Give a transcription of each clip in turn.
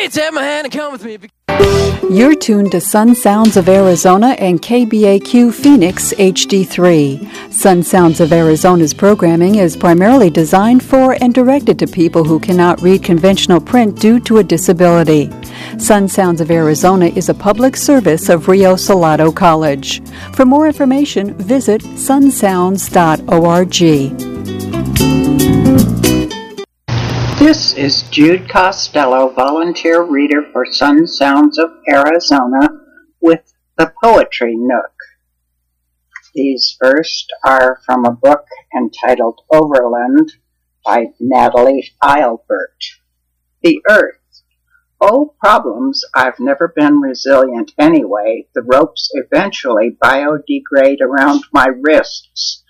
take my hand and come with me. You're tuned to Sun Sounds of Arizona and KBAQ Phoenix HD3. Sun Sounds of Arizona's programming is primarily designed for and directed to people who cannot read conventional print due to a disability. Sun Sounds of Arizona is a public service of Rio Salado College. For more information, visit sunsounds.org. This is Jude Costello, volunteer reader for Sun Sounds of Arizona with the Poetry Nook. These first are from a book entitled Overland by Natalie Eilbert. The Earth. Oh, problems, I've never been resilient anyway. The ropes eventually biodegrade around my wrists.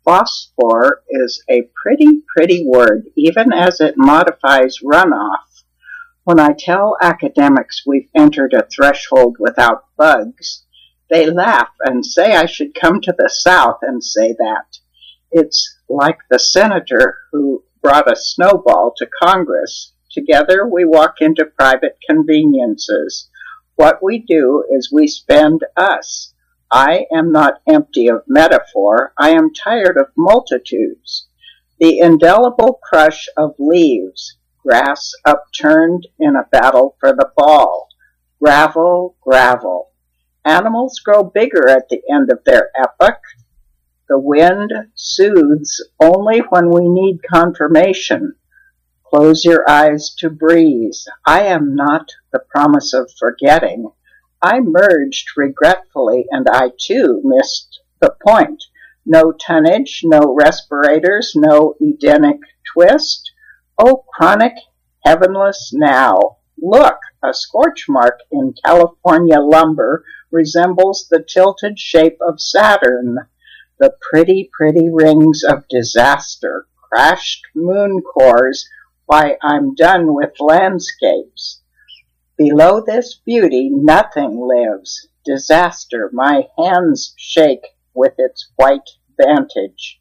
Phosphor is a pretty word, even as it modifies runoff. When I tell academics we've entered a threshold without bugs, they laugh and say I should come to the South and say that. It's like the senator who brought a snowball to Congress. Together we walk into private conveniences. What we do is we spend us. I am not empty of metaphor. I am tired of multitudes. The indelible crush of leaves, grass upturned in a battle for the ball. Gravel, gravel. Animals grow bigger at the end of their epoch. The wind soothes only when we need confirmation. Close your eyes to breeze. I am not the promise of forgetting. I merged regretfully, and I too missed the point. No tonnage, no respirators, no Edenic twist. Oh, chronic, heavenless now. Look, a scorch mark in California lumber resembles the tilted shape of Saturn. The pretty rings of disaster, crashed moon cores. Why, I'm done with landscapes. Below this beauty, nothing lives. Disaster, my hands shake with its white vantage.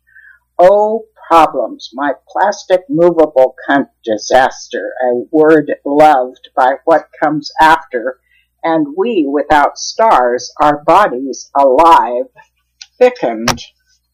Oh, problems, my plastic movable cunt disaster, a word loved by what comes after, and we without stars, our bodies alive, thickened.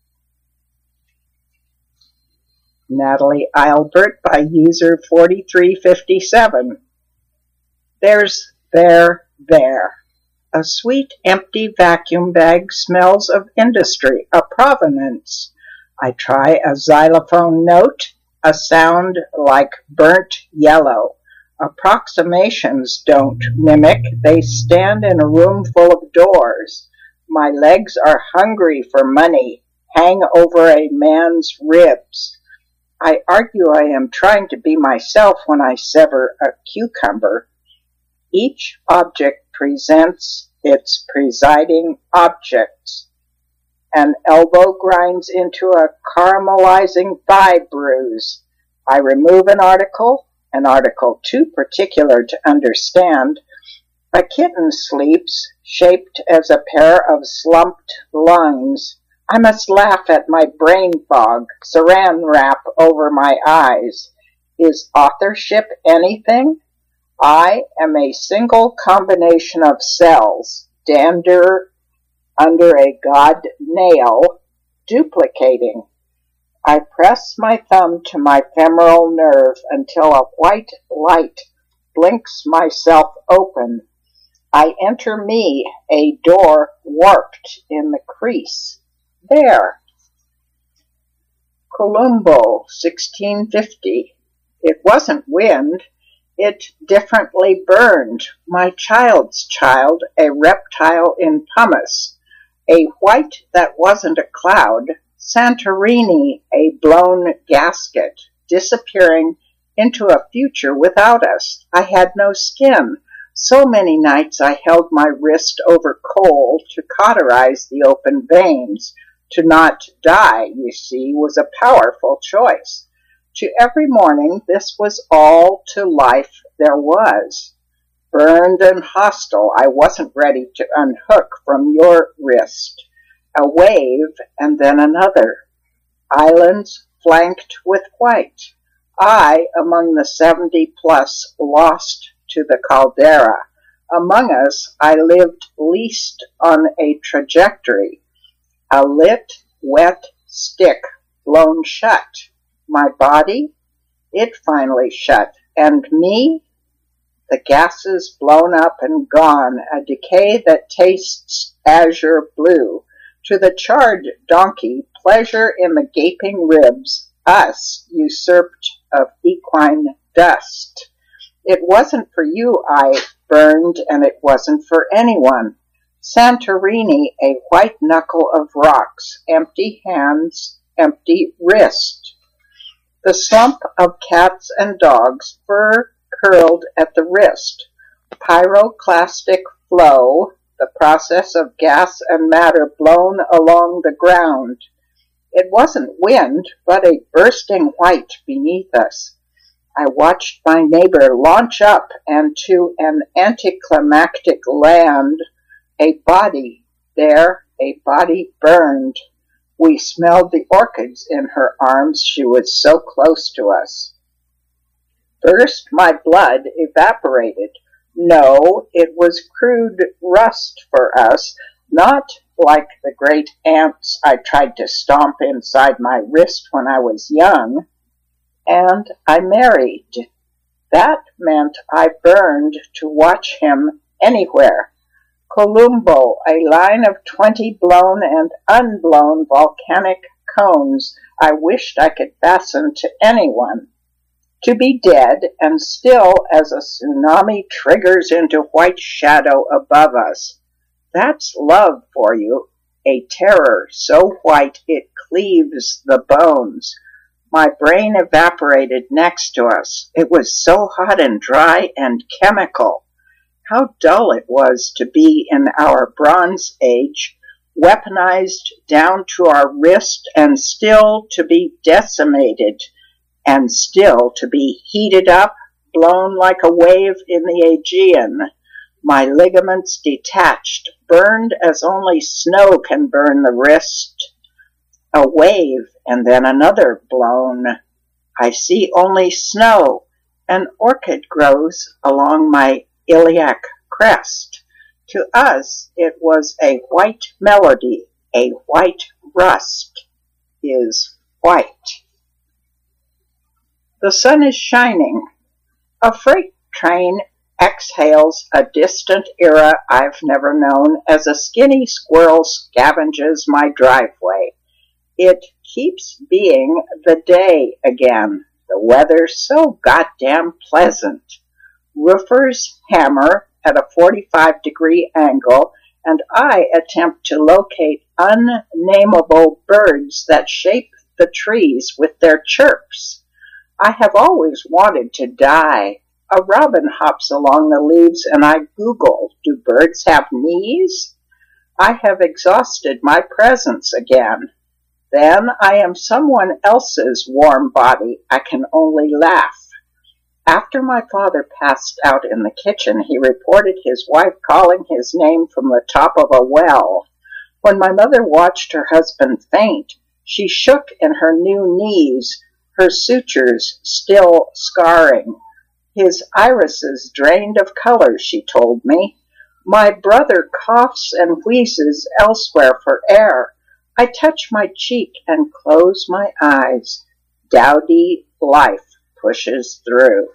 Natalie Eilbert by user 4357. There's there. A sweet, empty vacuum bag smells of industry, a provenance. I try a xylophone note, a sound like burnt yellow. Approximations don't mimic, they stand in a room full of doors. My legs are hungry for money, hang over a man's ribs. I argue I am trying to be myself when I sever a cucumber. Each object presents its presiding objects. An elbow grinds into a caramelizing thigh bruise. I remove an article too particular to understand. A kitten sleeps, shaped as a pair of slumped lungs. I must laugh at my brain fog, saran wrap over my eyes. Is authorship anything? I am a single combination of cells, dander under a god nail, duplicating. I press my thumb to my femoral nerve until a white light blinks myself open. I enter me, a door warped in the crease. There. Columbo, 1650. It wasn't wind. It differently burned. My child's child, a reptile in pumice. A white that wasn't a cloud. Santorini, a blown gasket, disappearing into a future without us. I had no skin. So many nights I held my wrist over coal to cauterize the open veins. To not die, you see, was a powerful choice. To every morning, this was all to life there was. Burned and hostile, I wasn't ready to unhook from your wrist. A wave, and then another. Islands flanked with white. I, among the 70-plus, lost to the caldera. Among us, I lived least on a trajectory, a lit, wet stick blown shut. My body? It finally shut. And me? The gases blown up and gone, a decay that tastes azure blue. To the charred donkey, pleasure in the gaping ribs, us usurped of equine dust. It wasn't for you I burned, and it wasn't for anyone. Santorini, a white knuckle of rocks, empty hands, empty wrist. The slump of cats and dogs, fur curled at the wrist. Pyroclastic flow, the process of gas and matter blown along the ground. It wasn't wind, but a bursting white beneath us. I watched my neighbor launch up and to an anticlimactic land. A body there, a body burned. We smelled the orchids in her arms. She was so close to us. First, my blood evaporated. No, it was crude rust for us, not like the great ants I tried to stomp inside my wrist when I was young. And I married. That meant I burned to watch him anywhere. Columbo, a line of 20 blown and unblown volcanic cones I wished I could fasten to anyone. To be dead, and still as a tsunami triggers into white shadow above us. That's love for you, a terror so white it cleaves the bones. My brain evaporated next to us. It was so hot and dry and chemical. How dull it was to be in our Bronze Age, weaponized down to our wrist and still to be decimated, and still to be heated up, blown like a wave in the Aegean. My ligaments detached, burned as only snow can burn the wrist. A wave, and then another blown. I see only snow. An orchid grows along my iliac crest. To us, it was a white melody. A white rust is white. The sun is shining. A freight train exhales a distant era I've never known as a skinny squirrel scavenges my driveway. It keeps being the day again. The weather so goddamn pleasant. Roofers hammer at a 45-degree angle, and I attempt to locate unnameable birds that shape the trees with their chirps. I have always wanted to die. A robin hops along the leaves, and I Google, do birds have knees? I have exhausted my presence again. Then I am someone else's warm body. I can only laugh. After my father passed out in the kitchen, he reported his wife calling his name from the top of a well. When my mother watched her husband faint, she shook in her new knees, her sutures still scarring. His irises drained of color, she told me. My brother coughs and wheezes elsewhere for air. I touch my cheek and close my eyes. Dowdy life pushes through.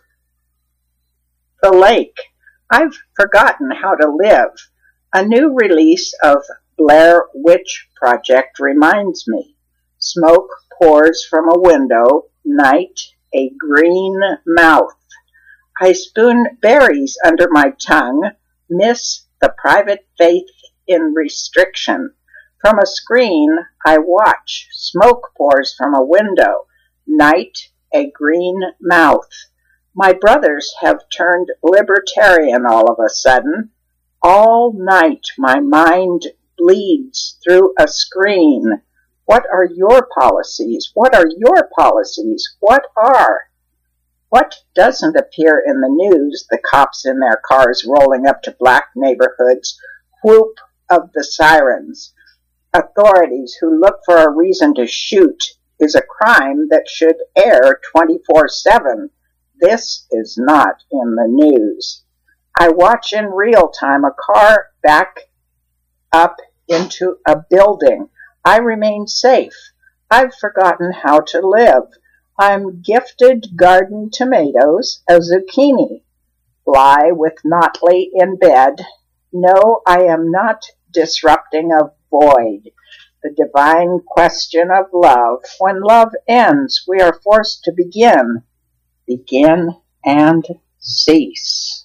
The lake. I've forgotten how to live. A new release of Blair Witch Project reminds me. Smoke pours from a window. Night, a green mouth. I spoon berries under my tongue. Miss the private faith in restriction. From a screen, I watch. Smoke pours from a window. Night, a green mouth. My brothers have turned libertarian all of a sudden. All night my mind bleeds through a screen. What are your policies? What are your policies? What are? What doesn't appear in the news? The cops in their cars rolling up to black neighborhoods. Whoop of the sirens. Authorities who look for a reason to shoot is a crime that should air 24/7. This is not in the news. I watch in real time a car back up into a building. I remain safe. I've forgotten how to live. I'm gifted garden tomatoes, a zucchini. Lie with Notley in bed. No, I am not disrupting a void. The divine question of love. When love ends, we are forced to begin. Begin and cease.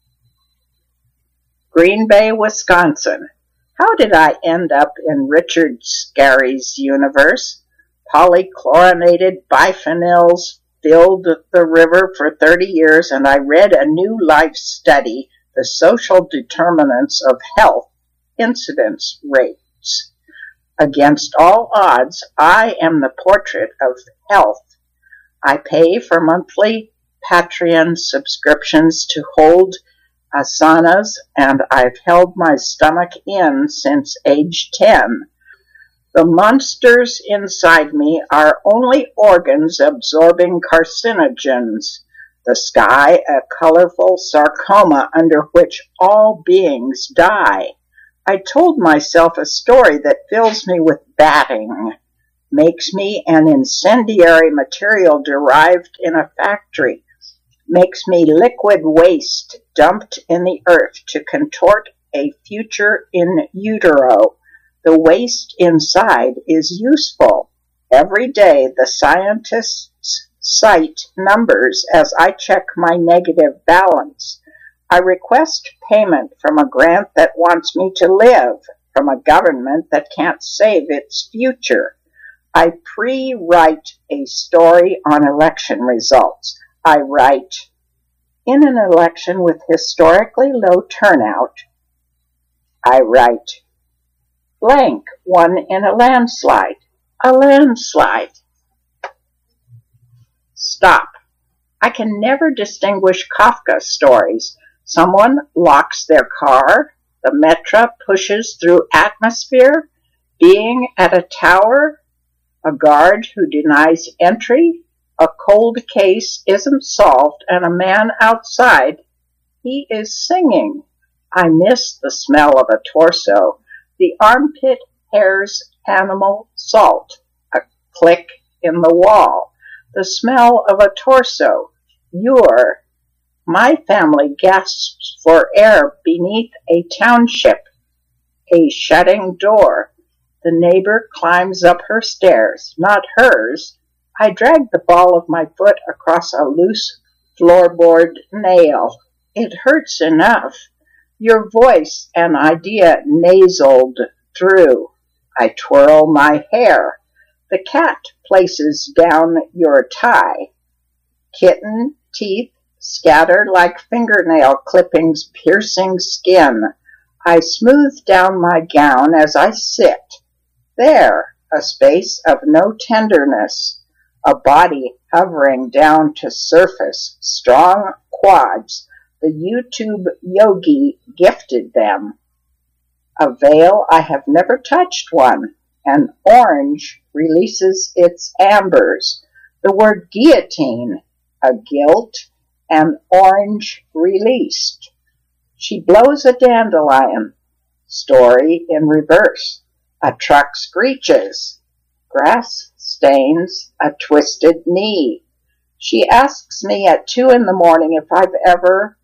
Green Bay, Wisconsin. How did I end up in Richard Scarry's universe? Polychlorinated biphenyls filled the river for 30 years, and I read a new life study, The Social Determinants of Health Incidence Rates. Against all odds, I am the portrait of health. I pay for monthly Patreon subscriptions to hold asanas, and I've held my stomach in since age 10. The monsters inside me are only organs absorbing carcinogens. The sky, a colorful sarcoma under which all beings die. I told myself a story that fills me with batting, makes me an incendiary material derived in a factory, makes me liquid waste dumped in the earth to contort a future in utero. The waste inside is useful. Every day the scientists cite numbers as I check my negative balance. I request payment from a grant that wants me to live, from a government that can't save its future. I pre-write a story on election results. I write, in an election with historically low turnout, I write, blank won in a landslide. A landslide. Stop. I can never distinguish Kafka stories. Someone locks their car, the Metra pushes through atmosphere, being at a tower, a guard who denies entry, a cold case isn't solved, and a man outside, he is singing. I miss the smell of a torso, the armpit hair's animal salt, a click in the wall, the smell of a torso, my family gasps for air beneath a township, a shutting door. The neighbor climbs up her stairs, not hers. I drag the ball of my foot across a loose floorboard nail. It hurts enough. Your voice, an idea nasaled through. I twirl my hair. The cat places down your tie. Kitten teeth scatter like fingernail clippings piercing skin. I smooth down my gown as I sit. There, a space of no tenderness, a body hovering down to surface, strong quads. The YouTube yogi gifted them. A veil, I have never touched one. An orange releases its ambers. The word guillotine, a guilt, an orange released. She blows a dandelion. Story in reverse. A truck screeches. Grass stains a twisted knee. She asks me at 2 a.m. if I've ever,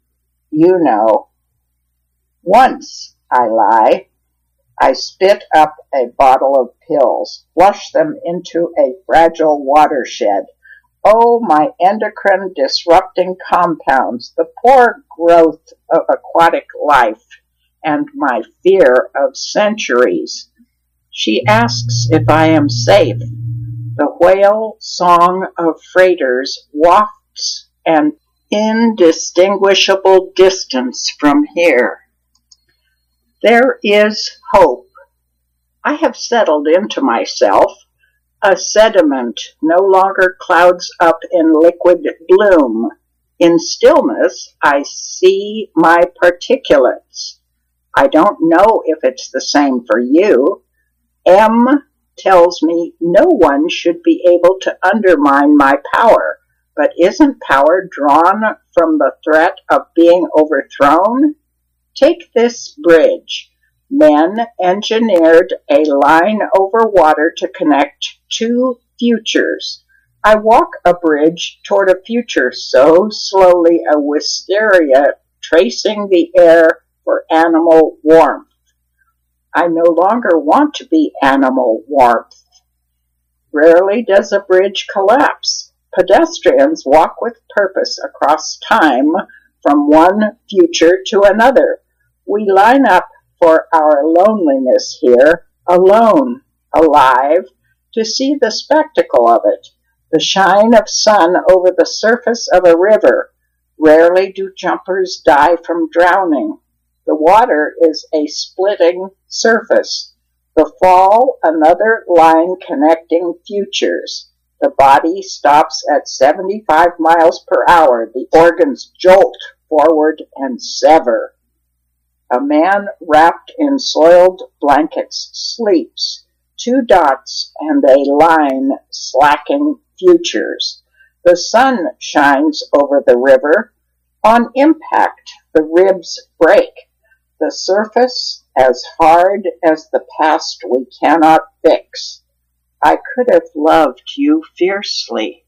Once, I lie. I spit up a bottle of pills, flush them into a fragile watershed. Oh, my endocrine disrupting compounds, the poor growth of aquatic life, and my fear of centuries. She asks if I am safe. The whale song of freighters wafts an indistinguishable distance from here. There is hope. I have settled into myself. A sediment no longer clouds up in liquid bloom. In stillness, I see my particulates. I don't know if it's the same for you. M tells me no one should be able to undermine my power. But isn't power drawn from the threat of being overthrown? Take this bridge. Men engineered a line over water to connect two futures. I walk a bridge toward a future so slowly, a wisteria tracing the air for animal warmth. I no longer want to be animal warmth. Rarely does a bridge collapse. Pedestrians walk with purpose across time from one future to another. We line up for our loneliness here, alone, alive, to see the spectacle of it, the shine of sun over the surface of a river. Rarely do jumpers die from drowning. The water is a splitting surface. The fall, another line connecting futures. The body stops at 75 miles per hour. The organs jolt forward and sever. A man wrapped in soiled blankets sleeps. Two dots and a line slacking futures. The sun shines over the river. On impact, the ribs break. The surface as hard as the past we cannot fix. I could have loved you fiercely.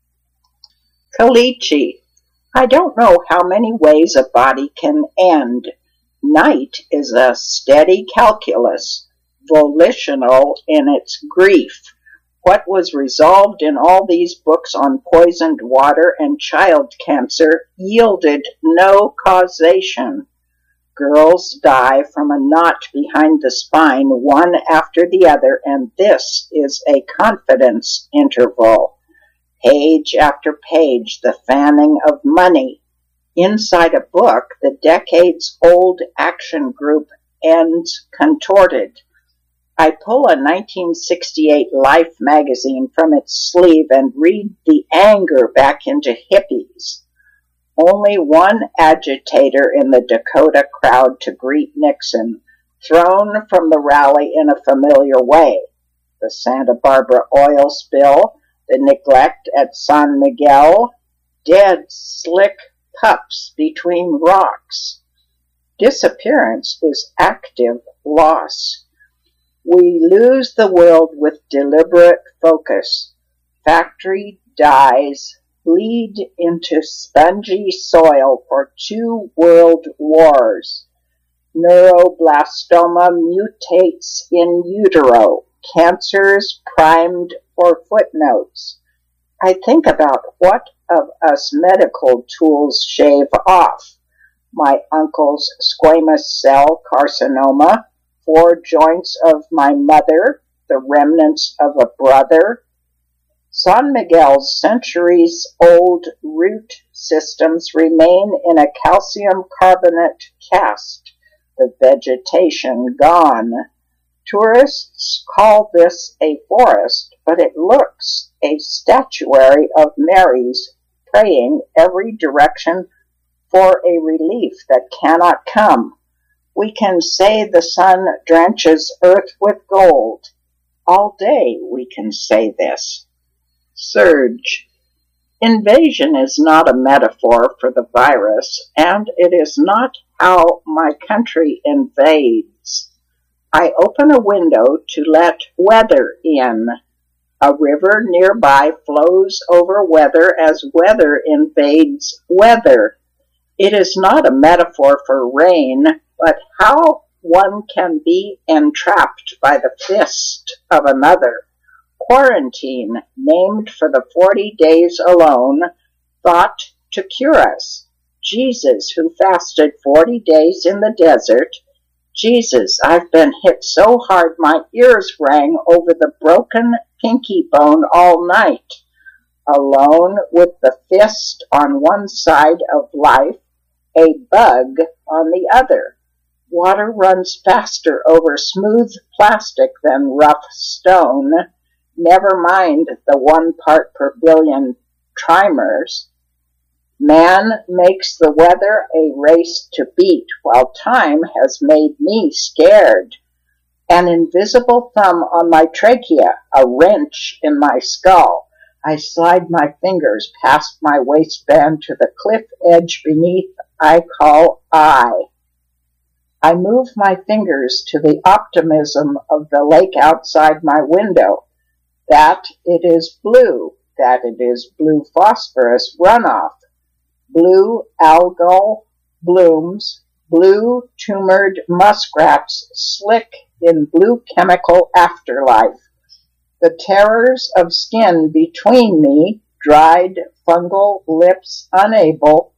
Kalichi. I don't know how many ways a body can end. Night is a steady calculus, volitional in its grief. What was resolved in all these books on poisoned water and child cancer yielded no causation. Girls die from a knot behind the spine, one after the other, and this is a confidence interval. Page after page, the fanning of money. Inside a book, the decades-old action group ends contorted. I pull a 1968 Life magazine from its sleeve and read the anger back into hippies. Only one agitator in the Dakota crowd to greet Nixon, thrown from the rally in a familiar way. The Santa Barbara oil spill, the neglect at San Miguel, dead, slick pups between rocks. Disappearance is active loss. We lose the world with deliberate focus. Factory dies, bleed into spongy soil for 2 world wars. Neuroblastoma mutates in utero. Cancers primed for footnotes. I think about what of us medical tools shave off. My uncle's squamous cell carcinoma, 4 joints of my mother, the remnants of a brother. San Miguel's centuries-old root systems remain in a calcium carbonate cast, the vegetation gone. Tourists call this a forest, but it looks a statuary of Marys praying every direction for a relief that cannot come. We can say the sun drenches earth with gold. All day we can say this. Surge. Invasion is not a metaphor for the virus, and it is not how my country invades. I open a window to let weather in. A river nearby flows over weather as weather invades weather. It is not a metaphor for rain, but how one can be entrapped by the fist of another. Quarantine, named for the 40 days alone, thought to cure us. Jesus, who fasted 40 days in the desert. Jesus, I've been hit so hard my ears rang over the broken pinky bone all night. Alone with the fist on one side of life, a bug on the other. Water runs faster over smooth plastic than rough stone. Never mind the 1 part per billion trimers. Man makes the weather a race to beat, while time has made me scared. An invisible thumb on my trachea, a wrench in my skull. I slide my fingers past my waistband to the cliff edge beneath I call I. I move my fingers to the optimism of the lake outside my window, that it is blue, that it is blue phosphorus runoff, blue algal blooms, blue tumored muskrats slick in blue chemical afterlife. The terrors of skin between me, dried fungal lips unable.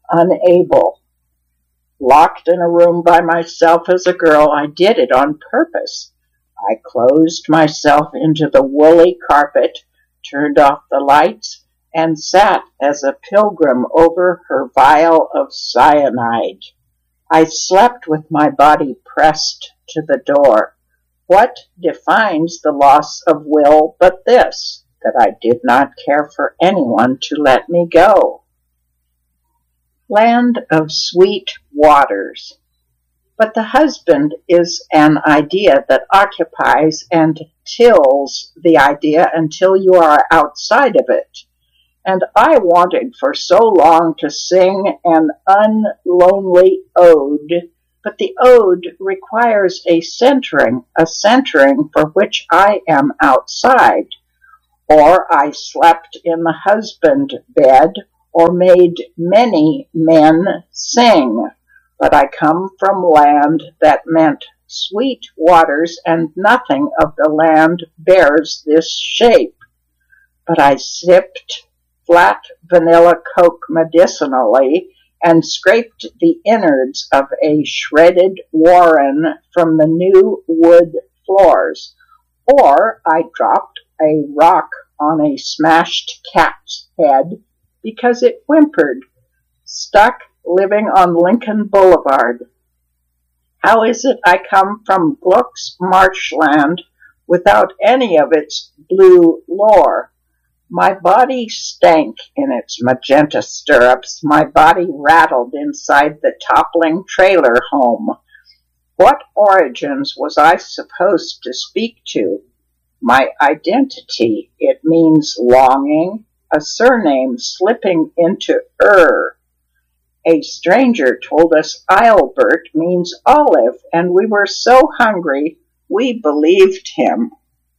Locked in a room by myself as a girl, I did it on purpose. I closed myself into the woolly carpet, turned off the lights, and sat as a pilgrim over her vial of cyanide. I slept with my body pressed to the door. What defines the loss of will but this, that I did not care for anyone to let me go? Land of sweet waters. But the husband is an idea that occupies and tills the idea until you are outside of it. And I wanted for so long to sing an unlonely ode, but the ode requires a centering for which I am outside. Or I slept in the husband bed, or made many men sing. But I come from land that meant sweet waters, and nothing of the land bears this shape. But I sipped flat vanilla Coke medicinally, and scraped the innards of a shredded warren from the new wood floors. Or I dropped a rock on a smashed cat's head because it whimpered, stuck living on Lincoln Boulevard. How is it I come from Gluck's marshland without any of its blue lore? My body stank in its magenta stirrups. My body rattled inside the toppling trailer home. What origins was I supposed to speak to? My identity, it means longing, a surname slipping into A stranger told us Eilbert means olive, and we were so hungry we believed him.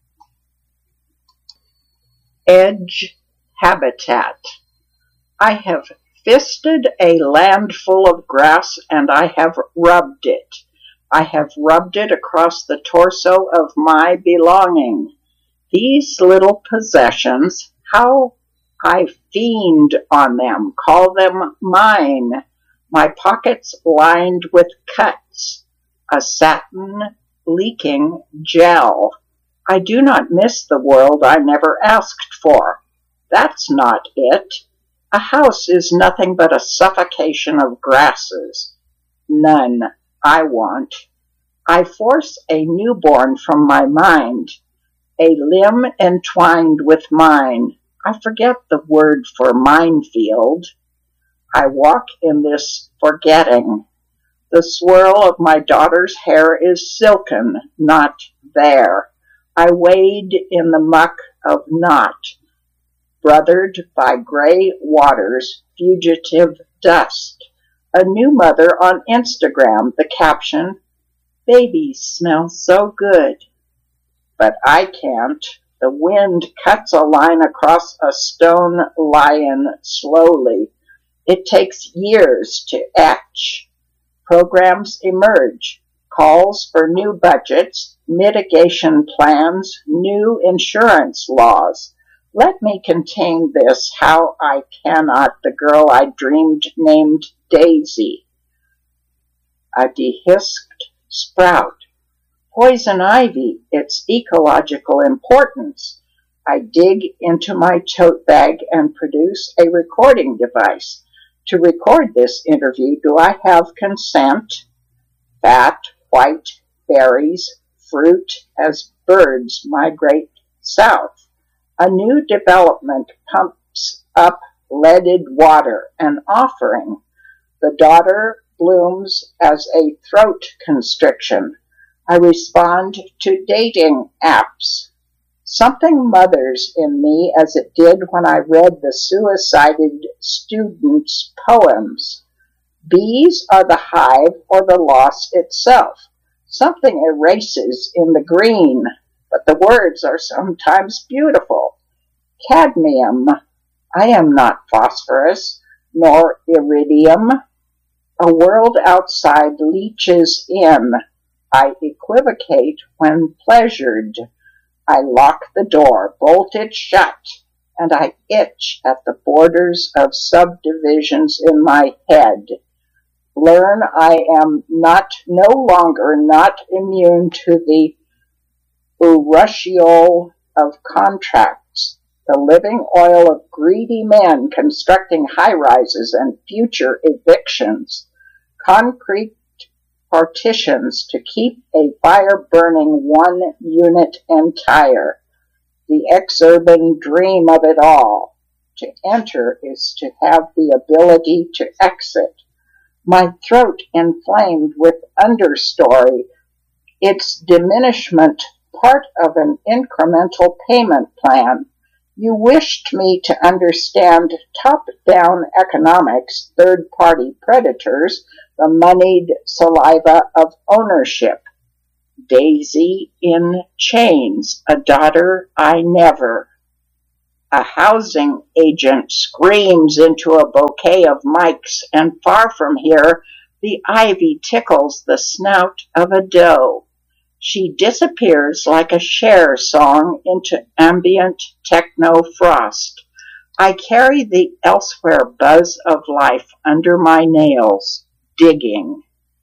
Edge habitat. I have fisted a land full of grass, and I have rubbed it. I have rubbed it across the torso of my belonging. These little possessions, how I fiend on them, call them mine. My pockets lined with cuts, a satin leaking gel. I do not miss the world I never asked for. That's not it. A house is nothing but a suffocation of grasses. None I want. I force a newborn from my mind, a limb entwined with mine. I forget the word for minefield. I walk in this forgetting. The swirl of my daughter's hair is silken, not there. I wade in the muck of not, brothered by gray waters, fugitive dust. A new mother on Instagram, the caption, "Babies smell so good." But I can't. The wind cuts a line across a stone lion slowly. It takes years to etch. Programs emerge, calls for new budgets, mitigation plans, new insurance laws. Let me contain this, how I cannot, the girl I dreamed named Daisy. A dehisked sprout. Poison ivy, its ecological importance. I dig into my tote bag and produce a recording device. To record this interview, do I have consent? Fat, white berries, fruit as birds migrate south. A new development pumps up leaded water, an offering. The daughter blooms as a throat constriction. I respond to dating apps. Something mothers in me as it did when I read the suicided students' poems. Bees are the hive or the loss itself. Something erases in the green, but the words are sometimes beautiful. Cadmium. I am not phosphorus, nor iridium. A world outside leaches in. I equivocate when pleasured. I lock the door, bolt it shut, and I itch at the borders of subdivisions in my head. Learn I am no longer not immune to the urushiol of contracts, the living oil of greedy men constructing high-rises and future evictions, concrete partitions to keep a fire burning one unit entire. The exurban dream of it all. To enter is to have the ability to exit. My throat inflamed with understory, its diminishment part of an incremental payment plan. You wished me to understand top-down economics, third-party predators, the moneyed saliva of ownership. Daisy in chains, a daughter I never. A housing agent screams into a bouquet of mics, and far from here, the ivy tickles the snout of a doe. She disappears like a Cher song into ambient techno frost. I carry the elsewhere buzz of life under my nails, digging.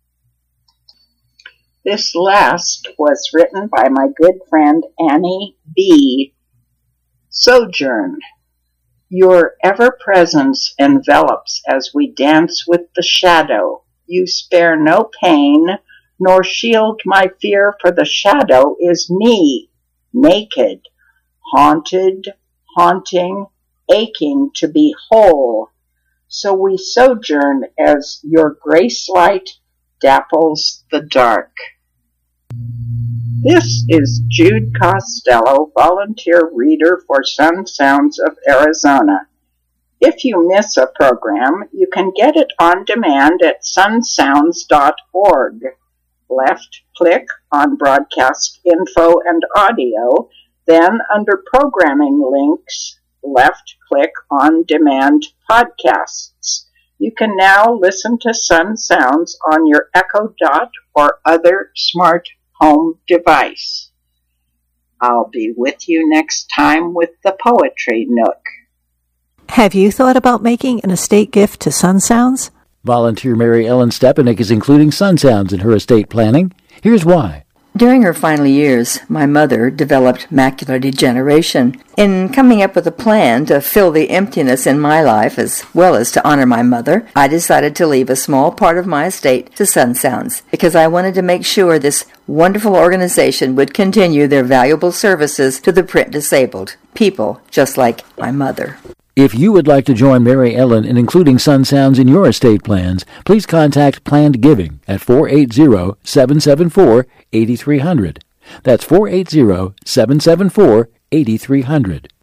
This last was written by my good friend Annie B. Sojourn. Your ever-presence envelops as we dance with the shadow. You spare no pain, nor shield my fear, for the shadow is me, naked, haunted, haunting, aching to be whole. So we sojourn as your grace light dapples the dark. This is Jude Costello, volunteer reader for Sun Sounds of Arizona. If you miss a program, you can get it on demand at sunsounds.org. Left-click on Broadcast Info and Audio, then under Programming Links, left-click on Demand Podcasts. You can now listen to Sun Sounds on your Echo Dot or other smart home device. I'll be with you next time with the Poetry Nook. Have you thought about making an estate gift to Sun Sounds? Volunteer Mary Ellen Stepanek is including Sun Sounds in her estate planning. Here's why. During her final years, my mother developed macular degeneration. In coming up with a plan to fill the emptiness in my life as well as to honor my mother, I decided to leave a small part of my estate to Sun Sounds because I wanted to make sure this wonderful organization would continue their valuable services to the print disabled, people just like my mother. If you would like to join Mary Ellen in including Sun Sounds in your estate plans, please contact Planned Giving at 480-774-8300. That's 480-774-8300.